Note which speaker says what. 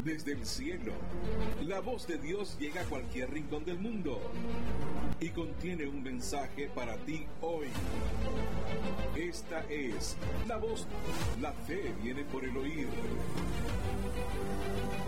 Speaker 1: desde el cielo. La voz de Dios llega a cualquier rincón del mundo y contiene un mensaje para ti hoy. Esta es la voz. La fe viene por el oír.